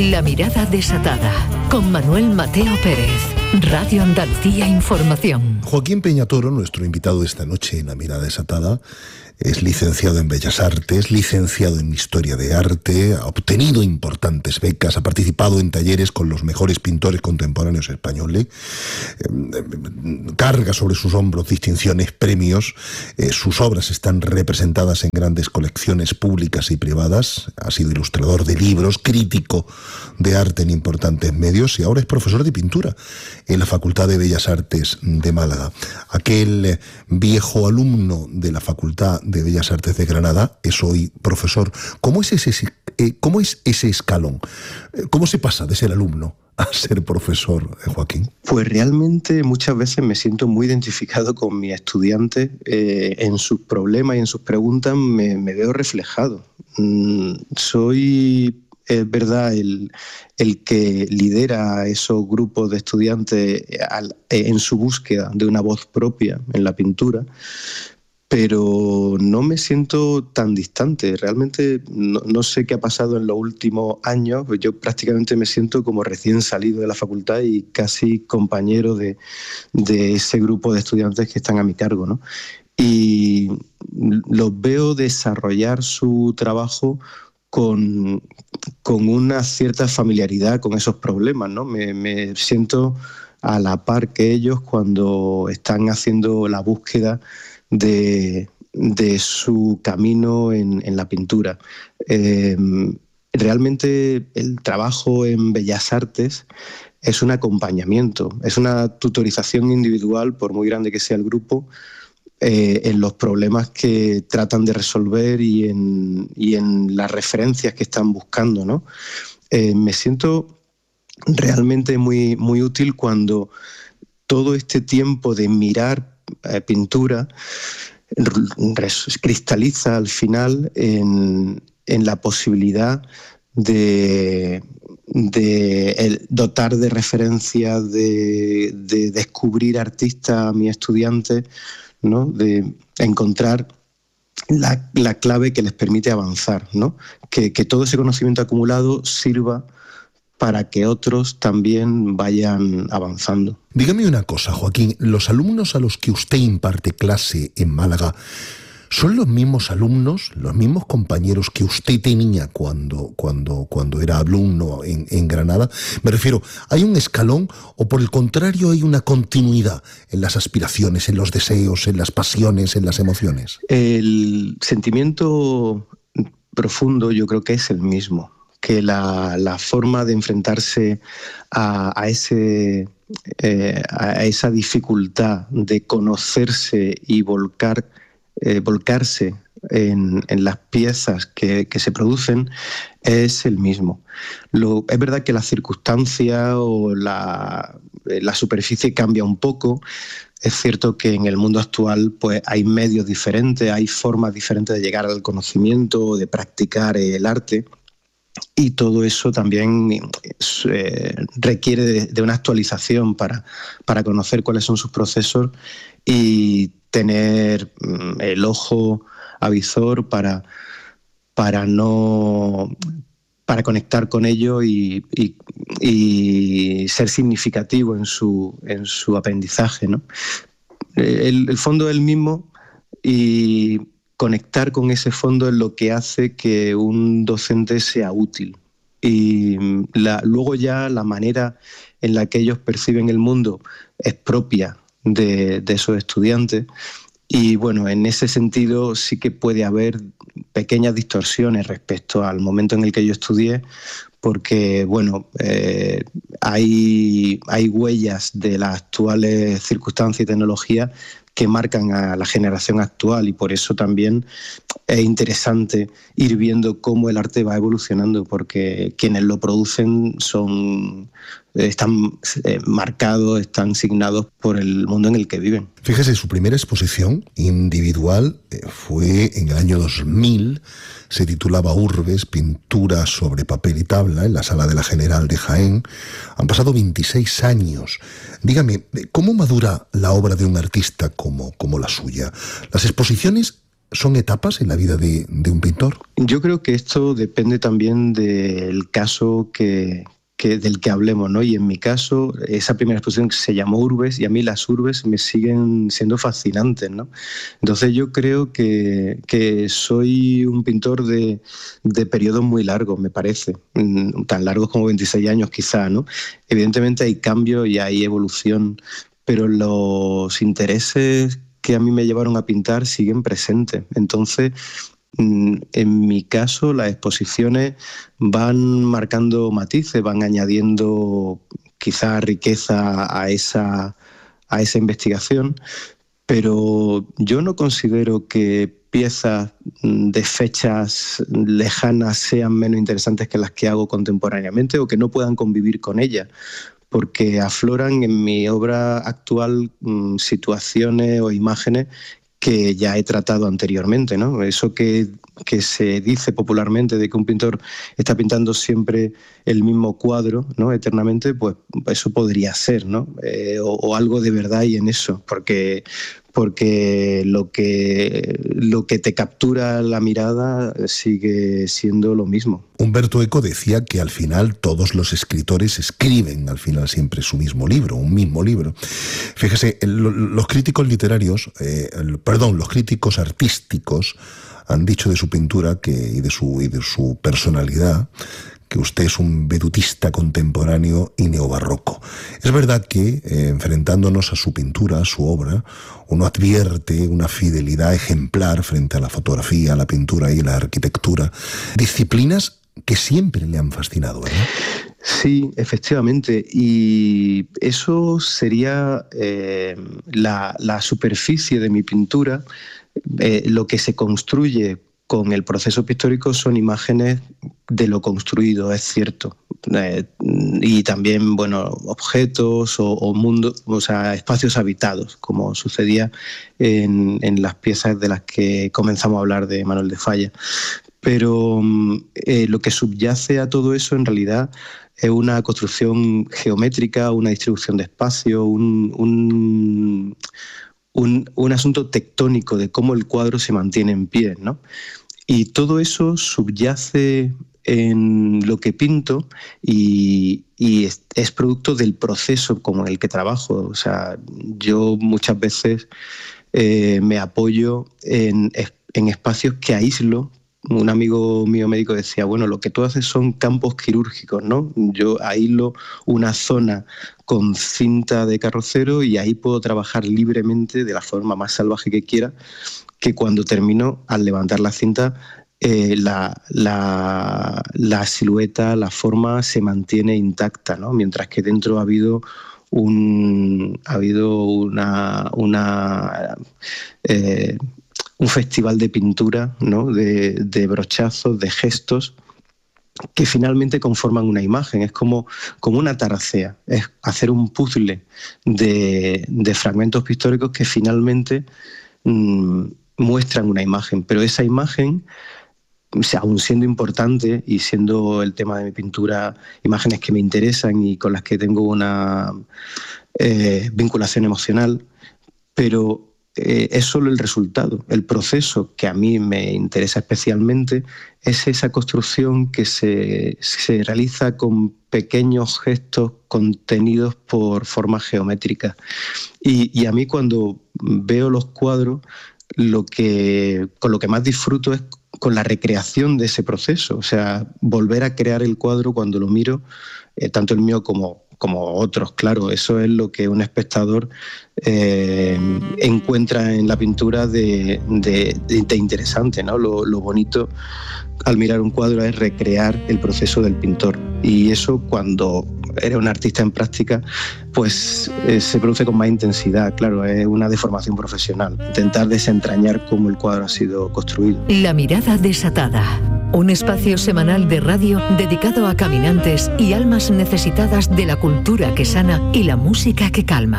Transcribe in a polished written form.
La mirada desatada, con Manuel Mateo Pérez. Radio Andalucía Información. Joaquín Peñatoro, nuestro invitado de esta noche en La mirada desatada, es licenciado en Bellas Artes, licenciado en Historia de Arte, ha obtenido importantes becas, ha participado en talleres con los mejores pintores contemporáneos españoles, carga sobre sus hombros distinciones, premios, sus obras están representadas en grandes colecciones públicas y privadas, ha sido ilustrador de libros, crítico de arte en importantes medios y ahora es profesor de pintura en la Facultad de Bellas Artes de Málaga. Aquel viejo alumno de la Facultad de Bellas Artes de Granada es hoy profesor. ¿Cómo es ese escalón? ¿Cómo se pasa de ser alumno a ser profesor, Joaquín? Pues realmente muchas veces me siento muy identificado con mis estudiantes. En sus problemas y en sus preguntas me veo reflejado. Soy... Es verdad, el que lidera a esos grupos de estudiantes en su búsqueda de una voz propia en la pintura, pero no me siento tan distante. Realmente no sé qué ha pasado en los últimos años. Yo prácticamente me siento como recién salido de la facultad y casi compañero de ese grupo de estudiantes que están a mi cargo, ¿no? Y los veo desarrollar su trabajo con una cierta familiaridad con esos problemas, ¿no? Me siento a la par que ellos cuando están haciendo la búsqueda de su camino en la pintura. Realmente el trabajo en Bellas Artes es un acompañamiento, es una tutorización individual, por muy grande que sea el grupo, en los problemas que tratan de resolver y en las referencias que están buscando, ¿no? Me siento realmente muy, muy útil cuando todo este tiempo de mirar pintura cristaliza al final en la posibilidad de dotar de referencias, de descubrir artistas a mi estudiante, ¿no? De encontrar la clave que les permite avanzar, ¿no? Que todo ese conocimiento acumulado sirva para que otros también vayan avanzando. Dígame una cosa, Joaquín, ¿los alumnos a los que usted imparte clase en Málaga son los mismos alumnos, los mismos compañeros que usted tenía cuando era alumno en Granada? Me refiero, ¿hay un escalón o por el contrario hay una continuidad en las aspiraciones, en los deseos, en las pasiones, en las emociones? El sentimiento profundo yo creo que es el mismo, que la forma de enfrentarse a esa dificultad de conocerse y volcarse en las piezas que se producen es el mismo. Es verdad que la circunstancia o la superficie cambia un poco. Es cierto que en el mundo actual pues, hay medios diferentes, hay formas diferentes de llegar al conocimiento, de practicar el arte. Y todo eso también requiere de una actualización para conocer cuáles son sus procesos y tener el ojo avizor para conectar con ello y ser significativo en su aprendizaje, ¿no? El fondo es el mismo y conectar con ese fondo es lo que hace que un docente sea útil. Y luego ya la manera en la que ellos perciben el mundo es propia de esos estudiantes. Y bueno, en ese sentido sí que puede haber pequeñas distorsiones respecto al momento en el que yo estudié, porque bueno, hay huellas de las actuales circunstancias y tecnologías que marcan a la generación actual y por eso también es interesante ir viendo cómo el arte va evolucionando, porque quienes lo producen están marcados, están signados por el mundo en el que viven. Fíjese, su primera exposición individual fue en el año 2000, se titulaba Urbes, pintura sobre papel y tabla, en la Sala de la General de Jaén. Han pasado 26 años. Dígame, ¿cómo madura la obra de un artista como la suya? Las exposiciones ¿Son etapas en la vida de un pintor? Yo creo que esto depende también del caso del que hablemos, ¿no? Y en mi caso, esa primera exposición se llamó Urbes, y a mí las urbes me siguen siendo fascinantes, ¿no? Entonces yo creo que soy un pintor de periodos muy largos, me parece, tan largos como 26 años quizá, ¿no? Evidentemente hay cambio y hay evolución, pero los intereses que a mí me llevaron a pintar siguen presentes. Entonces, en mi caso, las exposiciones van marcando matices, van añadiendo quizá riqueza a esa investigación, pero yo no considero que piezas de fechas lejanas sean menos interesantes que las que hago contemporáneamente o que no puedan convivir con ellas, porque afloran en mi obra actual situaciones o imágenes que ya he tratado anteriormente, ¿no? Eso que se dice popularmente de que un pintor está pintando siempre el mismo cuadro, ¿no? Eternamente, pues eso podría ser, ¿no? O algo de verdad hay en eso, porque lo que te captura la mirada sigue siendo lo mismo. Humberto Eco decía que al final todos los escritores escriben al final siempre su mismo libro, un mismo libro. Fíjese, los críticos literarios, los críticos artísticos han dicho de su pintura y de su personalidad que usted es un vedutista contemporáneo y neobarroco. Es verdad que, enfrentándonos a su pintura, a su obra, uno advierte una fidelidad ejemplar frente a la fotografía, a la pintura y a la arquitectura. Disciplinas que siempre le han fascinado, ¿verdad? Sí, efectivamente. Y eso sería la superficie de mi pintura. Lo que se construye con el proceso pictórico son imágenes de lo construido, es cierto. Y también, bueno, objetos o mundos, o sea, espacios habitados, como sucedía en las piezas de las que comenzamos a hablar de Manuel de Falla. Pero lo que subyace a todo eso en realidad es una construcción geométrica, una distribución de espacio, un asunto tectónico de cómo el cuadro se mantiene en pie, ¿no? Y todo eso subyace en lo que pinto y es producto del proceso con el que trabajo. O sea, yo muchas veces me apoyo en espacios que aíslo. Un amigo mío médico decía, bueno, lo que tú haces son campos quirúrgicos, ¿no? Yo aíslo una zona con cinta de carrocero y ahí puedo trabajar libremente de la forma más salvaje que quiera, que cuando termino, al levantar la cinta, la silueta, la forma se mantiene intacta, ¿no? Mientras que dentro ha habido un festival de pintura, ¿no? de brochazos, de gestos, que finalmente conforman una imagen. Es como una taracea, es hacer un puzzle de fragmentos pictóricos que finalmente muestran una imagen, pero esa imagen, o sea, aún siendo importante y siendo el tema de mi pintura imágenes que me interesan y con las que tengo una vinculación emocional, pero es solo el resultado. El proceso que a mí me interesa especialmente es esa construcción que se realiza con pequeños gestos contenidos por formas geométricas. Y a mí, cuando veo los cuadros, con lo que más disfruto es con la recreación de ese proceso. O sea, volver a crear el cuadro cuando lo miro, tanto el mío como otros, claro. Eso es lo que un espectador encuentra en la pintura de interesante, ¿no? Lo bonito al mirar un cuadro es recrear el proceso del pintor, y eso, cuando eres un artista en práctica, pues se produce con más intensidad. Claro, es una deformación profesional, intentar desentrañar cómo el cuadro ha sido construido. La mirada desatada, un espacio semanal de radio dedicado a caminantes y almas necesitadas de la cultura que sana y la música que calma.